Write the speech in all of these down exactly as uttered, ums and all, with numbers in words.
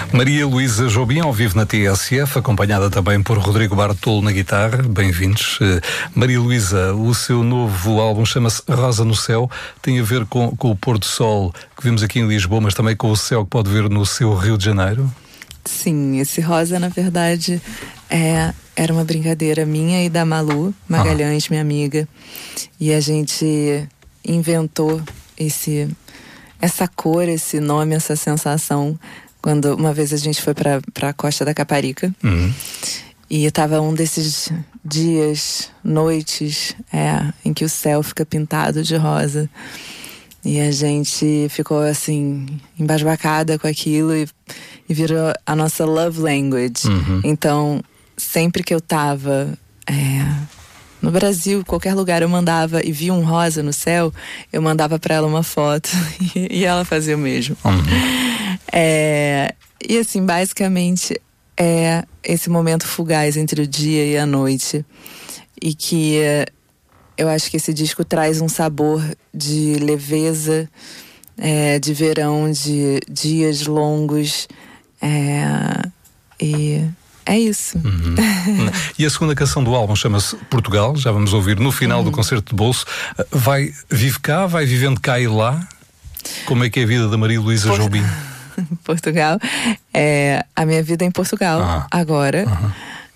Maria Luísa Jobim, ao vivo na T S F, acompanhada também por Rodrigo Bartolo na guitarra. Bem-vindos. Uh, Maria Luísa, o seu novo álbum chama-se Rosa no Céu. Tem a ver com, com o pôr do sol que vimos aqui em Lisboa, mas também com o céu que pode ver no seu Rio de Janeiro? Sim, esse rosa, na verdade, é, era uma brincadeira minha e da Malu Magalhães, ah. minha amiga. E a gente inventou esse, essa cor, esse nome, essa sensação, quando uma vez a gente foi para a Costa da Caparica. Uhum. E estava um desses dias, noites, é, em que o céu fica pintado de rosa. E a gente ficou assim, embasbacada com aquilo e, e virou a nossa love language. Uhum. Então, sempre que eu tava é, no Brasil, qualquer lugar eu mandava e via um rosa no céu, eu mandava pra ela uma foto e, e ela fazia o mesmo. Uhum. É, e assim, basicamente é esse momento fugaz entre o dia e a noite. E que eu acho que esse disco traz um sabor de leveza, é, de verão, de dias longos. É, e é isso. Uhum. E a segunda canção do álbum chama-se Portugal. Já vamos ouvir no final uhum. do concerto de bolso. Vai, vive cá, vai vivendo cá e lá? Como é que é a vida da Maria Luísa Por... Jobim? Portugal. É, a minha vida é em Portugal, ah. agora. Uhum.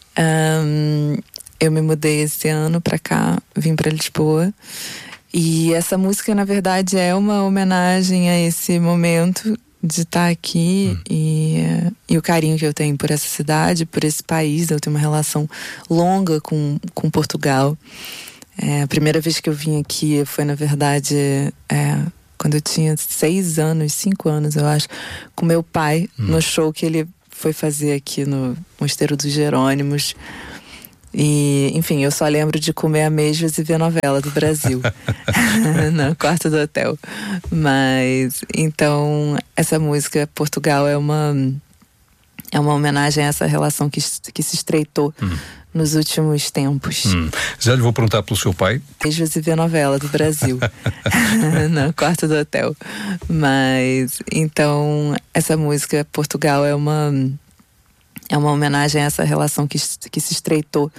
Um, Eu me mudei esse ano pra cá, vim pra Lisboa. E essa música, na verdade, é uma homenagem a esse momento de estar aqui hum. e, e o carinho que eu tenho por essa cidade, por esse país. Eu tenho uma relação longa com, com Portugal. É, a primeira vez que eu vim aqui foi, na verdade, é, quando eu tinha seis anos, cinco anos, eu acho, com meu pai, hum. no show que ele foi fazer aqui no Mosteiro dos Jerônimos. E, enfim, eu só lembro de comer amêijoas e ver novela do Brasil no quarto do hotel. Mas, então, essa música Portugal é uma é uma homenagem a essa relação que, que se estreitou hum. nos últimos tempos. Hum. Já lhe vou perguntar pelo seu pai. Amêijoas e ver novela do Brasil no quarto do hotel. Mas, então, essa música Portugal é uma É uma homenagem a essa relação que, que se estreitou